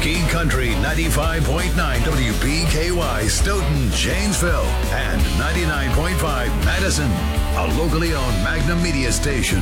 King Country 95.9 WBKY Stoughton, Janesville, and 99.5 Madison, a locally owned Magnum Media station.